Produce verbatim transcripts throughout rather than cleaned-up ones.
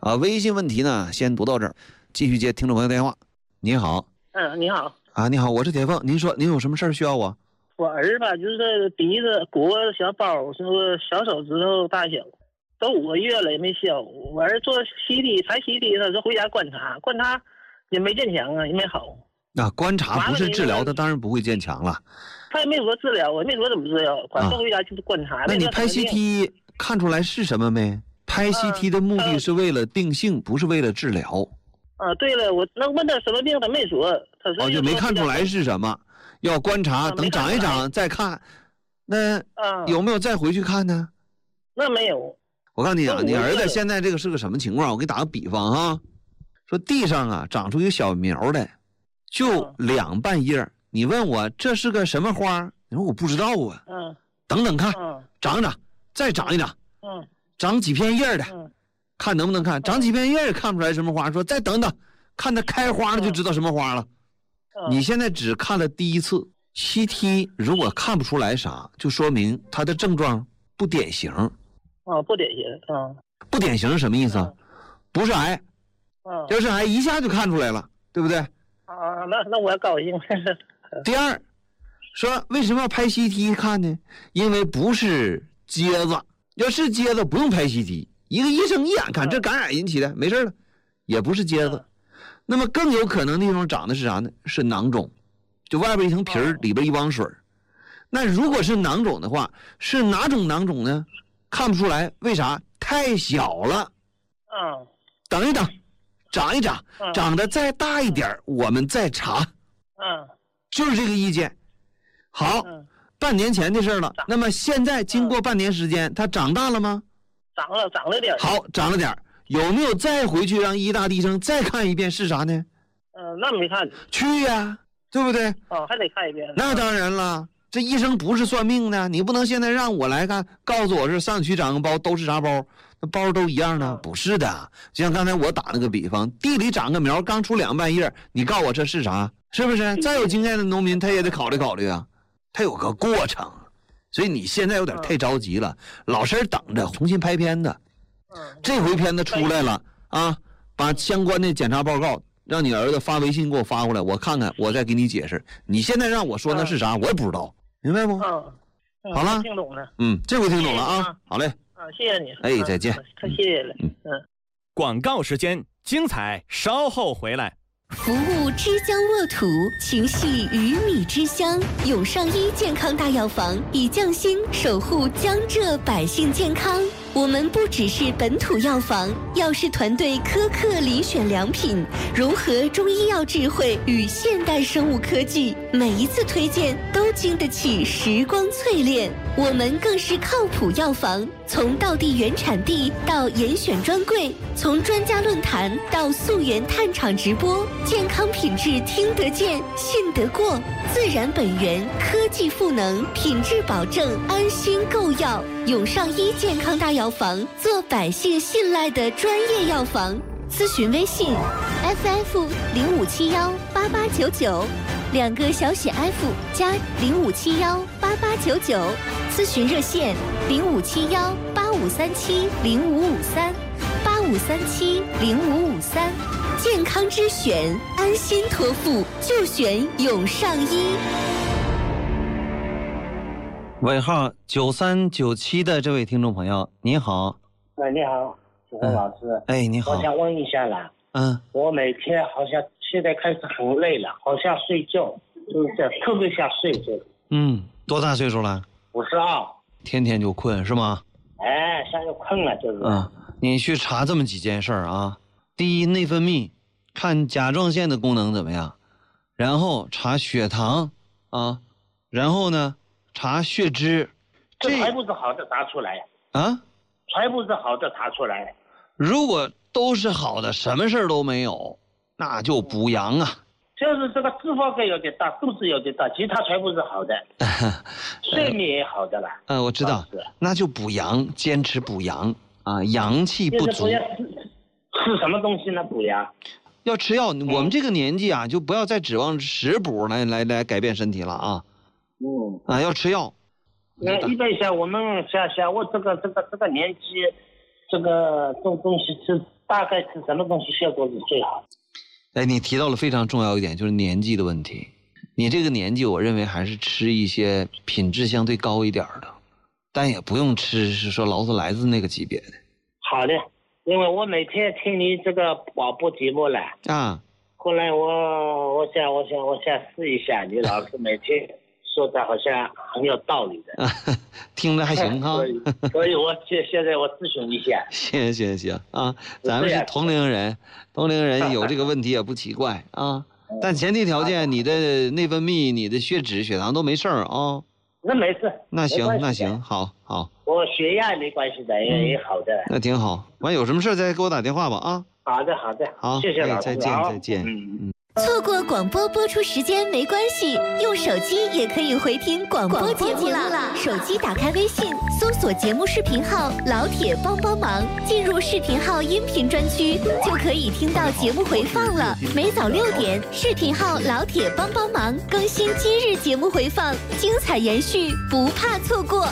啊，微信问题呢先读到这儿，继续接听众朋友电话。你好。 嗯，你好。 啊，你好，我是铁凤，您说您有什么事儿需要我？ 我儿吧，就是鼻子鼓个小包，是小手指头大小，都五个月了也没消。我儿做 C T 排 C T， 他说回家观察，观察也没见强啊，也没好。 啊，观察不是治疗，他当然不会见强了。 他也没说治疗，我也没说怎么治疗，反正回家就是观察。 啊、那你拍 C T 看出来是什么没？拍 C T 的目的是为了定性，不是为了治疗。 啊，对了，我那问他什么病，他没说，他说、 哦、就没看出来是什么，要观察， 啊、 等长一长再看。那啊， 有没有再回去看呢？ 那没有。 我告诉你啊，你儿子现在这个是个什么情况？我给你打个比方哈，说地上啊长出一个小苗来，就两瓣叶、嗯、你问我这是个什么花？你说我不知道啊。 嗯。 等等看， 嗯、 长长，再长一长。 嗯。 长几片叶的。 嗯。 看能不能看，长几片叶也看不出来什么花，说再等等，看它开花了就知道什么花了。 嗯、 你现在只看了第一次 C T， 如果看不出来啥，就说明它的症状不典型。 哦，不典型。嗯， 不典型是什么意思啊？嗯、不是癌。 嗯， 要是癌一下就看出来了，对不对？ 啊，那那我高兴。 第二，说为什么要拍 C T 看呢？因为不是疖子，要是疖子不用拍 C T。一个医生一眼看，这感染引起的，没事了，也不是疖子。那么更有可能的地方长的是啥呢？是囊肿，就外边一层皮儿，里边一汪水。那如果是囊肿的话，是哪种囊肿呢？看不出来，为啥？太小了。 嗯。 等一等，长一长，长得再大一点，我们再查。 嗯。 就是这个意见。好，半年前的事了。那么现在经过半年时间，它长大了吗？ 长了，长了点。 好，长了点，有没有再回去让医大医生再看一遍是啥呢？ 嗯、呃，那没看。 去呀、啊，对不对？ 哦，还得看一遍。 那当然了，这医生不是算命的，你不能现在让我来看，告诉我是上区长个包都是啥包，那包都一样呢？嗯、不是的，就像刚才我打那个比方，地里长个苗，刚出两瓣叶，你告诉我这是啥？是不是？再有经验的农民他也得考虑考虑啊，他有个过程。所以你现在有点太着急了，嗯、老是等着重新拍片子。嗯，这回片子出来了啊，把相关的检查报告让你儿子发微信给我发过来，我看看，我再给你解释。你现在让我说那是啥，嗯、我也不知道，明白不？ 嗯，嗯好了， 听懂了。 嗯，这回听懂了啊。 谢谢好嘞。 啊，谢谢你。 哎，再见。 太谢谢了。嗯嗯。 广告时间，精彩稍后回来。 服务之江沃土，情系鱼米之乡。永上医健康大药房以匠心守护江浙百姓健康。我们不只是本土药房，药师团队苛刻遴选良品，融合中医药智慧与现代生物科技，每一次推荐都经得起时光淬炼。我们更是靠谱药房，从道地原产地到严选专柜，从专家论坛到溯源探厂直播，健康品质听得见、信得过，自然本源，科技赋能，品质保证，安心购药。永上医健康大药房，做百姓信赖的专业药房。咨询微信 F F 零五七幺八八九九，两个小写 F 加零五七幺八八九九。咨询热线零五七幺八五三七零五五三八五三七零五五三。健康之选，安心托付就选永上医。 尾号九三九七的这位听众朋友，你好。 哎，你好，主任老师。 嗯、哎，你好。 我想问一下啦。 嗯。 我每天好像现在开始很累了，好像睡觉，就是特别想睡觉。 嗯，多大岁数了？ 五十二。 天天就困是吗？ 哎，现在就困了，就是。 嗯，你去查这么几件事儿啊。第一，内分泌，看甲状腺的功能怎么样，然后查血糖啊，然后呢？查血脂， 这还不是好的查出来啊？ 还不是好的查出来。 如果都是好的，什么事都没有，那就补阳啊。 就是这个脂肪肝有点大，肚子有点大，其他全部是好的，睡眠也好的了。 嗯、呃，我知道，那就补阳，坚持补阳啊，阳气不足。 吃什么东西呢？补阳？ 要吃药。我们这个年纪啊，就不要再指望食补来来来改变身体了啊。 嗯啊，要吃药。 那一般像我们像像我这个这个这个年纪，这个这种东西吃大概吃什么东西效果是最好？ 哎，你提到了非常重要一点，就是年纪的问题。你这个年纪，我认为还是吃一些品质相对高一点的，但也不用吃是说劳斯莱斯那个级别的。 好的，因为我每天听你这个广播节目了啊， 后来我我想我想我想试一下，你老是每天说的好像很有道理的， 啊、听着还行哈。 所以所以我现现在我咨询一下。 行行行啊，咱们是同龄人，同龄人有这个问题也不奇怪啊。但前提条件，你的内分泌、你的血脂、血糖都没事儿啊。 那没事。 那行那行，好好。 我血压也没关系的，也也好的。 那挺好。完有什么事再给我打电话吧啊。 好的好的。 好， 谢谢老师。 再见再见。 嗯嗯。 错过广播播出时间没关系，用手机也可以回听广播节目了。手机打开微信，搜索节目视频号“老铁帮帮忙”，进入视频号音频专区，就可以听到节目回放了。每早六点，视频号“老铁帮帮忙”更新今日节目回放，精彩延续，不怕错过。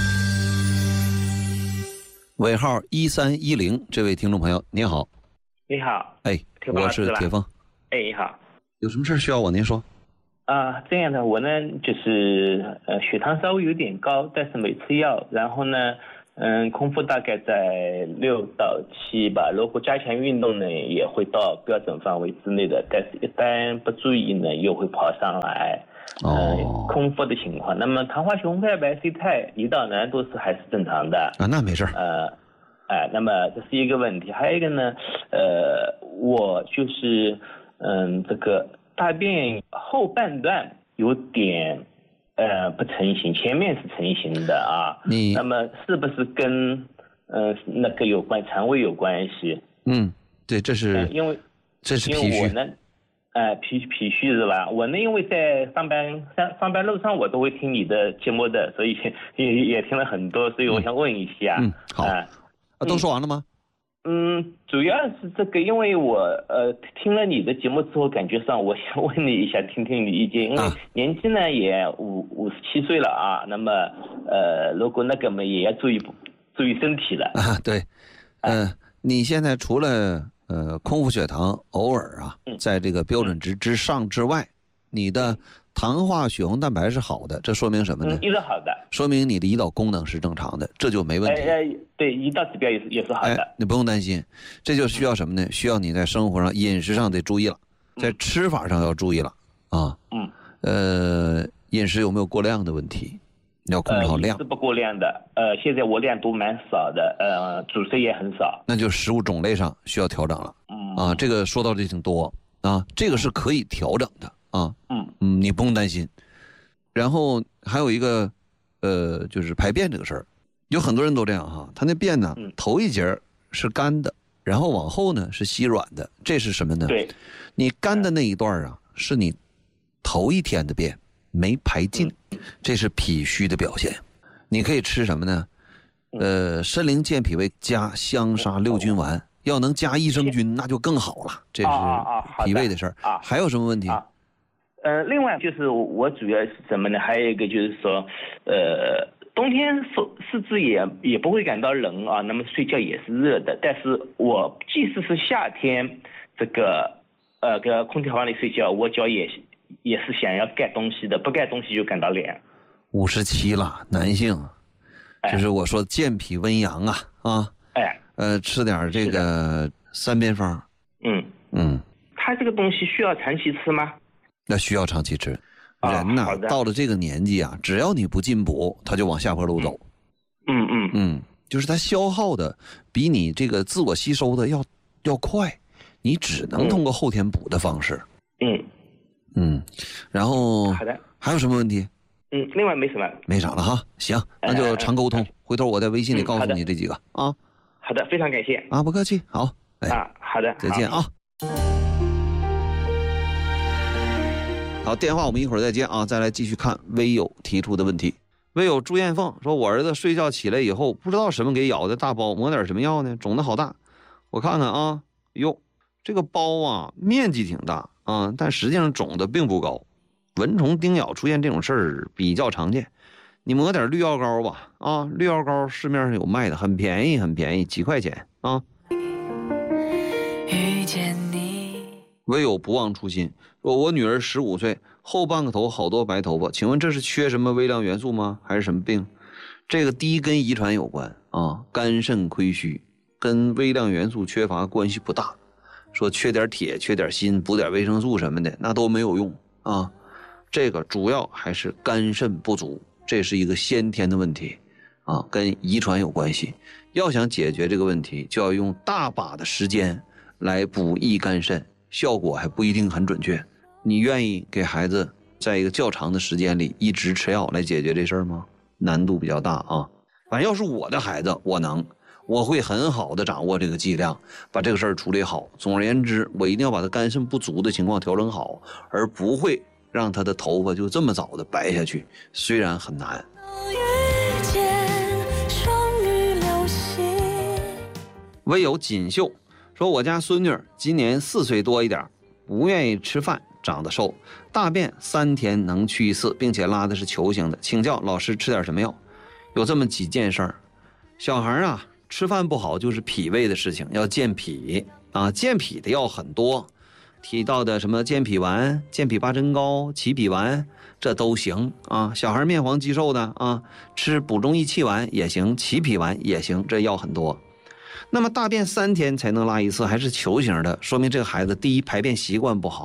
尾号一三一零，这位听众朋友，你好。 你好， 哎，我是铁峰。 哎，你好， 有什么事需要我？您说。 啊、呃，这样的，我呢就是呃血糖稍微有点高，但是没吃药，然后呢，嗯，空腹大概在六到七吧。如果加强运动呢，也会到标准范围之内的，但是一旦不注意呢，又会跑上来。 哦、 呃，空腹的情况。那么糖化血红蛋白 C 肽胰岛呢都是还是正常的。 啊，那没事。 呃，哎、呃，那么这是一个问题，还有一个呢，呃，我就是。嗯，这个大便后半段有点呃不成形，前面是成型的啊。 你那么是不是跟呃那个有关肠胃有关系？ 嗯，对，这是、呃、 因为这是脾虚。 因为我呢，呃脾脾虚是吧？我呢因为在上班上上班路上我都会听你的节目的，所以也也听了很多，所以我想问一下。 嗯，好。啊，啊都说完了吗？ 嗯，主要是这个，因为我呃听了你的节目之后，感觉上我想问你一下，听听你意见，因为年纪呢也五五十七岁了啊，那么呃如果那个嘛也要注意注意身体了啊。对，呃，啊、你现在除了呃空腹血糖偶尔啊在这个标准值之上之外，你的糖化血红蛋白是好的，这说明什么呢？ 嗯，一直好的， 说明你的胰岛功能是正常的，这就没问题。 哎哎，对，胰岛指标也是也是好的、 哎，你不用担心，这就需要什么呢？需要你在生活上、饮食上得注意了，在吃法上要注意了啊。 嗯。 呃，饮食有没有过量的问题？你要控制好量。 呃、是不过量的，呃，现在我量都蛮少的，呃，主食也很少。 那就食物种类上需要调整了。 嗯。 啊，这个说到的挺多啊，这个是可以调整的。啊， 嗯嗯，你不用担心。然后还有一个，呃，就是排便这个事儿，有很多人都这样哈，他那便呢， 嗯、 头一节是干的，然后往后呢是稀软的，这是什么呢？ 对， 你干的那一段啊，是你头一天的便没排尽， 嗯、 这是脾虚的表现。你可以吃什么呢？呃，参苓健脾胃加香砂六君丸，要能加益生菌那就更好了，这是脾胃的事儿。 啊啊啊、 还有什么问题？ 啊呃，另外就是我主要是什么呢？还有一个就是说，呃，冬天四四肢也也不会感到冷啊，那么睡觉也是热的。但是我即使是夏天，这个呃，个空调房里睡觉，我脚也也是想要盖东西的，不盖东西就感到凉。 五十七了，男性，就是我说健脾温阳啊啊， 哎， 呃，吃点这个三边方。 嗯嗯， 它这个东西需要长期吃吗？ 那需要长期吃，人呐、啊、到了这个年纪啊，只要你不进补，他就往下坡路走。 嗯嗯嗯，就是他消耗的比你这个自我吸收的要要快，你只能通过后天补的方式。 嗯嗯，然后好的， 还有什么问题？ 嗯，另外没什么， 没啥了哈。行，那就常沟通，回头我在微信里告诉你这几个啊。 好的，非常感谢啊，不客气。好，哎啊，好的， 再见啊。好，电话我们一会儿再接啊，再来继续看微友提出的问题。微友朱艳凤说，我儿子睡觉起来以后不知道什么给咬的大包，抹点什么药呢？肿得好大，我看看啊，哟，这个包啊面积挺大啊，但实际上肿的并不高。蚊虫叮咬出现这种事儿比较常见，你抹点绿药膏吧啊，绿药膏市面上有卖的，很便宜很便宜，几块钱啊。 遇见你。 唯有不忘初心。说我女儿十五岁，后半个头好多白头发，请问这是缺什么微量元素吗？还是什么病？这个第一跟遗传有关啊，肝肾亏虚跟微量元素缺乏关系不大。说缺点铁、缺点锌、补点维生素什么的，那都没有用啊。这个主要还是肝肾不足，这是一个先天的问题啊，跟遗传有关系。要想解决这个问题，就要用大把的时间来补益肝肾，效果还不一定很准确。你愿意给孩子在一个较长的时间里一直吃药来解决这事儿吗？难度比较大啊。反正要是我的孩子，我能，我会很好的掌握这个剂量，把这个事儿处理好。总而言之，我一定要把他肝肾不足的情况调整好，而不会让他的头发就这么早的白下去，虽然很难。唯有锦绣说，我家孙女今年四岁多一点，不愿意吃饭，长得瘦，大便三天能去一次，并且拉的是球形的，请教老师吃点什么药？有这么几件事儿。小孩啊，吃饭不好就是脾胃的事情，要健脾啊，健脾的药很多，提到的什么健脾丸、健脾八珍膏、齐脾丸，这都行啊。小孩面黄肌瘦的啊，吃补中益气丸也行，齐脾丸也行，这药很多。那么大便三天才能拉一次，还是球形的，说明这个孩子第一排便习惯不好。